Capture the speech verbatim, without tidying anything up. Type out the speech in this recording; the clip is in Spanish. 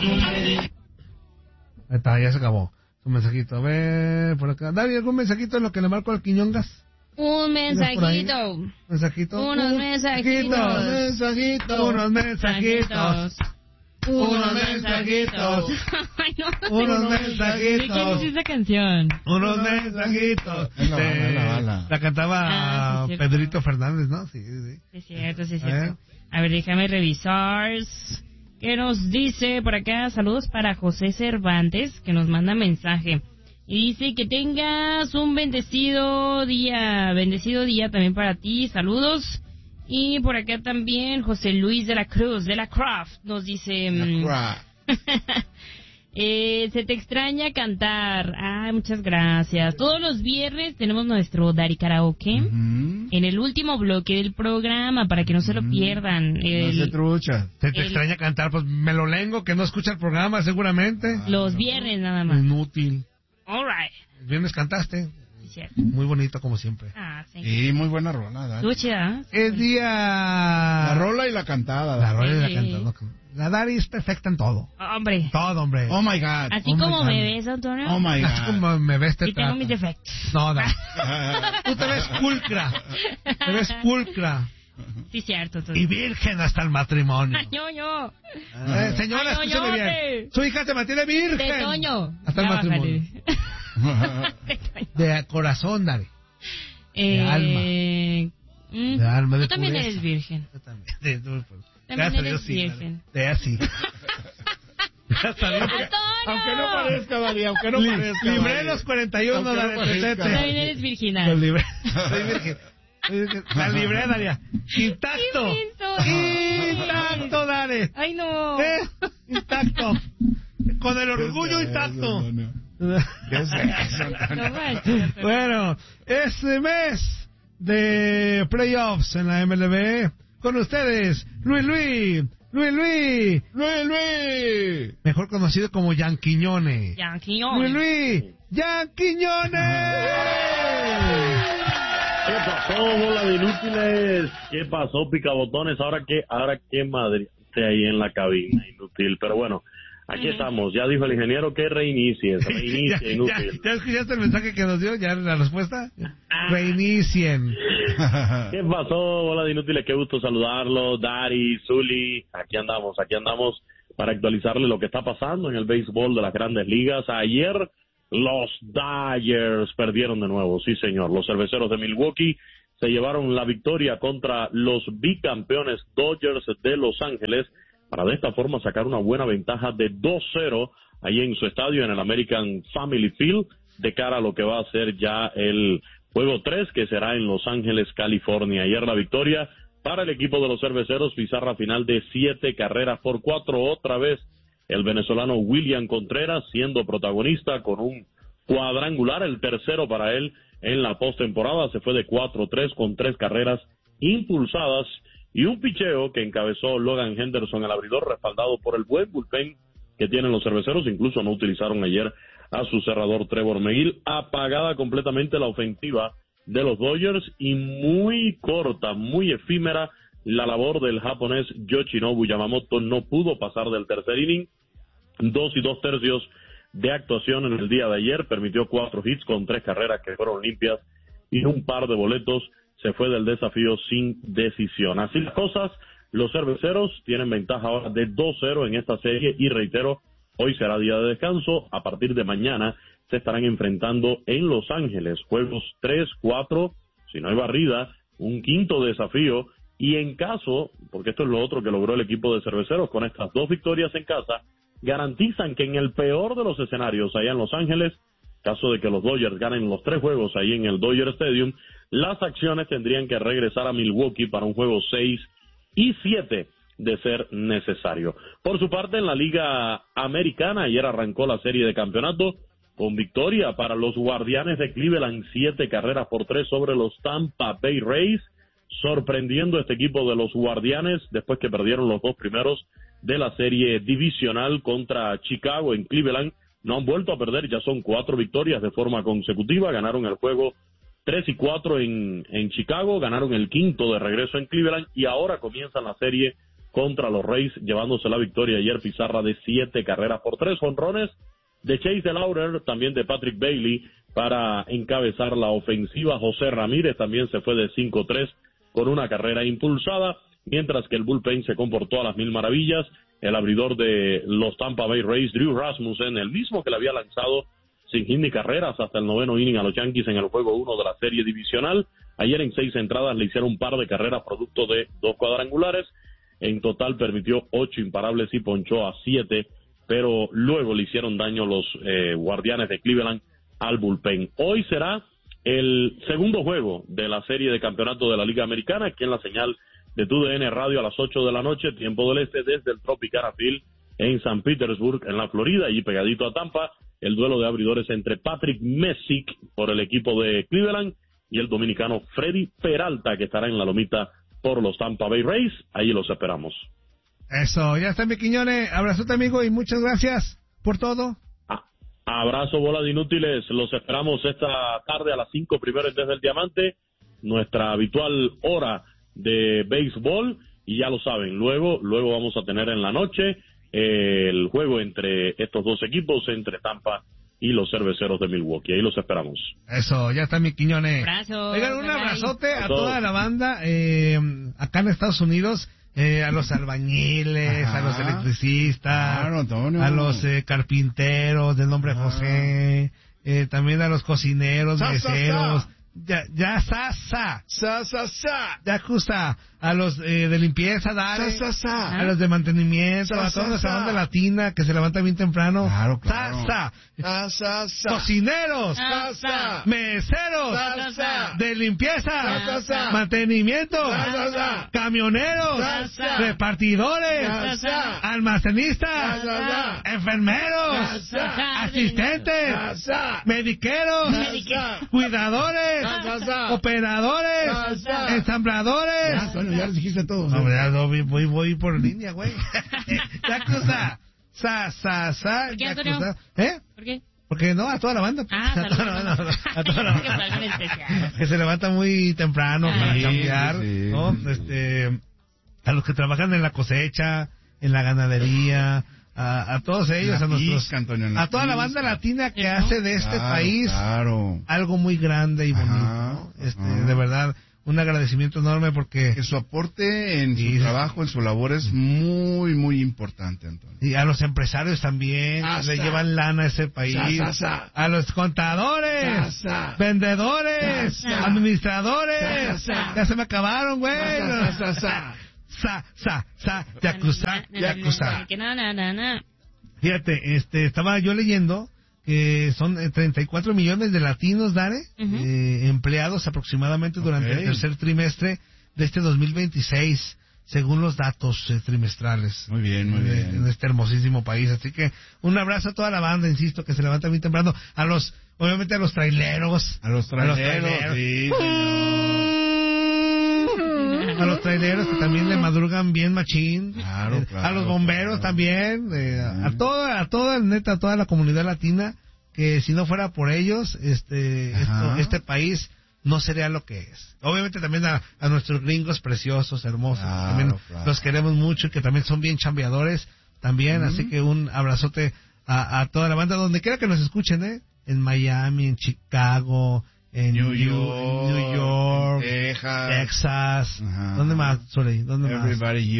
Ahí está, ya se acabó. Un mensajito. A ver, por acá. Dale, ¿algún mensajito en lo que le marco al Quiñongas? Un mensajito. ¿Mensajito? Unos mensajitos. Unos mensajitos. Unos mensajitos. Unos mensajitos. Ay, no. Unos ¿De quién mensajitos. es esa canción? Unos mensajitos. Es la bala, De- es la bala. La cantaba Ah, sí, es cierto. Pedrito Fernández, ¿no? Sí, sí. Sí, es cierto, sí, es A ver. cierto. A ver, déjame revisar. ¿Qué nos dice por acá? Saludos para José Cervantes, que nos manda mensaje. Y dice que tengas un bendecido día, bendecido día también para ti. Saludos. Y por acá también José Luis de la Cruz, de la Craft, nos dice... mm, eh, se te extraña cantar. Ay, muchas gracias. Todos los viernes tenemos nuestro Dari Karaoke. Uh-huh. En el último bloque del programa, para que no se lo pierdan. El- No se trucha. Se te El- extraña cantar, pues me lo lengo, que no escucha el programa seguramente. los viernes nada más. Inútil. All right. El viernes cantaste. Sí, cierto. Muy bonito como siempre. Ah, sí. Y muy buena rola, Dari. Estuvo chida, ¿eh? Es día... La rola y la cantada. La Dari. rola y la Sí. cantada. La Dari es perfecta en todo. Hombre. Todo, hombre. Oh my God. Así Oh my como God. me ves, Antonio. Oh my Así God. como me ves, te y tengo trata. mis defectos. No, no. Tú te ves pulcra. Te ves pulcra. Sí, cierto. Y Antonio. virgen hasta el matrimonio. Ay, yo, yo. Eh, señora, Ay, escúcheme ñoñote. bien. Su hija se mantiene virgen. De Toño. Hasta el Ya matrimonio. bájale. De Toño. De corazón, Dari. Eh, alma. mm, De alma, de Tú también pureza. eres virgen. Yo también. De, de- pues, También gracias a eres Dios, sí, virgen. Dari. De así. Gracias a Dios. ¡Antonio! Aunque no parezca, Dari, aunque no Li- parezca. libré Dari. los cuarenta y uno, Aunque no Dari, parezca. presente. También eres Los virginal. libré. Soy virgen. Soy virgen. La libré, Daria. Intacto. ¡Qué menso! Intacto, Dari. ¡Ay, no! ¿Eh? Intacto. Con el orgullo ¿Qué es intacto. eso, Antonio? ¿Qué es eso, Antonio? No manches. Bueno, este mes de playoffs en la M L B, con ustedes, Luis Luis, Luis Luis, Luis, Luis. mejor conocido como Yanquiñone. Yanquiñón. Luis Luis, Yanquiñone. ¿Qué pasó, bola de inútiles? ¿Qué pasó, picabotones? Ahora que, ahora que madre esté ahí en la cabina, inútil. Pero bueno, aquí Ujú. estamos. Ya dijo el ingeniero que reinicies, ya, reinicie, ya, inútil. ¿Ya escuchaste el mensaje que nos dio? ¿Ya la respuesta? Reinicien. ¿Qué pasó, bola de inútiles? Qué gusto saludarlo, Dari, Zuli. Aquí andamos, aquí andamos para actualizarle lo que está pasando en el béisbol de las grandes ligas. Ayer los Dodgers perdieron de nuevo, sí señor. Los cerveceros de Milwaukee se llevaron la victoria contra los bicampeones Dodgers de Los Ángeles para de esta forma sacar una buena ventaja de dos cero ahí en su estadio en el American Family Field de cara a lo que va a ser ya el juego tres que será en Los Ángeles, California. Ayer la victoria para el equipo de los cerveceros, pizarra final de siete carreras por cuatro, otra vez el venezolano William Contreras siendo protagonista con un cuadrangular, el tercero para él en la postemporada, se fue de cuatro tres con tres carreras impulsadas y un picheo que encabezó Logan Henderson, el abridor, respaldado por el buen bullpen que tienen los cerveceros. Incluso no utilizaron ayer a su cerrador Trevor Megill. Apagada completamente la ofensiva de los Dodgers y muy corta, muy efímera la labor del japonés Yoshinobu Yamamoto. No pudo pasar del tercer inning. Dos y dos tercios de actuación en el día de ayer. Permitió cuatro hits con tres carreras que fueron limpias y un par de boletos. Se fue del desafío sin decisión. Así las cosas, los cerveceros tienen ventaja ahora de dos cero en esta serie y reitero, hoy será día de descanso. A partir de mañana se estarán enfrentando en Los Ángeles. Juegos tres, cuatro, si no hay barrida, un quinto desafío. Y en caso, porque esto es lo otro que logró el equipo de cerveceros con estas dos victorias en casa, garantizan que en el peor de los escenarios allá en Los Ángeles, caso de que los Dodgers ganen los tres juegos ahí en el Dodger Stadium, las acciones tendrían que regresar a Milwaukee para un juego seis y siete de ser necesario. Por su parte, en la Liga Americana, ayer arrancó la serie de campeonato con victoria para los Guardianes de Cleveland, siete carreras por tres sobre los Tampa Bay Rays, sorprendiendo este equipo de los Guardianes después que perdieron los dos primeros de la serie divisional contra Chicago en Cleveland. No han vuelto a perder, ya son cuatro victorias de forma consecutiva, ganaron el juego tres y cuatro en, en Chicago, ganaron el quinto de regreso en Cleveland y ahora comienzan la serie contra los Rays, llevándose la victoria ayer pizarra de siete carreras por tres. Jonrones de Chase DeLauder, también de Patrick Bailey para encabezar la ofensiva. José Ramírez también se fue de cinco tres con una carrera impulsada, mientras que el bullpen se comportó a las mil maravillas. El abridor de los Tampa Bay Rays, Drew Rasmussen, el mismo que le había lanzado sin hit ni carreras hasta el noveno inning a los Yankees en el juego uno de la serie divisional. Ayer en seis entradas le hicieron un par de carreras producto de dos cuadrangulares. En total permitió ocho imparables y ponchó a siete, pero luego le hicieron daño los eh, Guardianes de Cleveland al bullpen. Hoy será el segundo juego de la serie de campeonato de la Liga Americana, aquí en la señal de T U D N Radio a las ocho de la noche, tiempo del este, desde el Tropicana Field en San Petersburg, en la Florida, y pegadito a Tampa, el duelo de abridores entre Patrick Messick por el equipo de Cleveland y el dominicano Freddy Peralta, que estará en la lomita por los Tampa Bay Rays. Ahí los esperamos. Eso, ya está, mi Quiñones. Abrazote, amigo, y muchas gracias por todo. Ah, abrazo, bola de inútiles. Los esperamos esta tarde a las cinco, primero desde el Diamante, nuestra habitual hora de béisbol, y ya lo saben, luego, luego vamos a tener en la noche eh, el juego entre estos dos equipos, entre Tampa y los Cerveceros de Milwaukee. Ahí los esperamos. Eso, ya está, mi Quiñones. Abrazo. Oigan, un bye, bye. abrazote a A todos. toda la banda eh, acá en Estados Unidos, eh, a los albañiles, Ajá. a los electricistas, Claro, Antonio. a los eh, carpinteros del nombre Ah. José, eh, también a los cocineros, Sa, sa, meseros, sa. ya, ya, sa, sa, Sa, sa, sa. ya, justa, a los eh, de limpieza, Dare, Sa, sa, sa. a los de mantenimiento, Sa, a sa, toda nuestra sa. banda latina que se levanta bien temprano, Claro, claro. sa, sa, Sa, sa, sa. cocineros, Ah. Sa, sa. meseros, Sa, sa. de limpieza, Sa, sa, sa. mantenimiento, Sa, sa, sa. camioneros, Sa, sa. repartidores, Sa, sa. almacenistas, Sa, sa, sa. enfermeros, Sa, sa. asistentes, Sa, sa. mediqueros, Sa, sa. cuidadores, Sa, sa, sa. operadores, Sa, sa. ensambladores. Ya, Antonio, ya les dijiste todos. No, ya no, voy, voy, voy por línea, güey. Ya cosa, sa, sa, sa, ¿Por qué, ya Antonio? cosa. ¿Eh? ¿Por qué? Porque no, a toda la banda. Ah, a toda la banda, a toda la Qué banda. plan especial. Que se levanta muy temprano Ah, para sí, cambiar, sí, sí. ¿no? Este, a los que trabajan en la cosecha, en la ganadería, a, a todos ellos, La a nuestros, pizca, Antonio, la a toda la pizca. banda latina que Claro, hace de este Claro, país Claro. algo muy grande y bonito, Ajá, ¿no? Este, ajá. de verdad, un agradecimiento enorme porque Que su aporte en su Sí, sí. trabajo, en su labor es muy, muy importante, Antonio. y a los empresarios también Sa, le sa. llevan lana a ese país, Sa, sa, sa. a los contadores, Sa, sa. vendedores, Sa, sa. administradores, Sa, sa. ya se me acabaron, güey. Sa, sa, sa, sa. Sa, sa, sa, yakuza, yakuza. Que no, no, no, no. Fíjate, este, estaba yo leyendo que son eh, treinta y cuatro millones de latinos, Dare, Ujú. eh, empleados aproximadamente durante Ok. el tercer trimestre de este dos mil veintiséis, según los datos eh, trimestrales. Muy bien, muy eh, bien. En este hermosísimo país. Así que un abrazo a toda la banda, insisto, que se levanta bien temprano. A los, obviamente a los traileros. A los traileros, sí, A los traileros que también le madrugan bien machín. Claro, Eh, claro, a los bomberos claro. también. eh, a, a Sí. toda, a toda, neta, a toda la comunidad latina, que si no fuera por ellos, este, Ajá. esto, este país no sería lo que es. Obviamente también a, a nuestros gringos preciosos, hermosos, Claro, también claro. los queremos mucho y que también son bien chambeadores también, así que un abrazote a, a toda la banda, donde quiera que nos escuchen, ¿eh? En Miami, en Chicago, en New New- York, New York, en Texas. Texas, Ajá. ¿dónde más, Sorey? ¿Dónde más? Everybody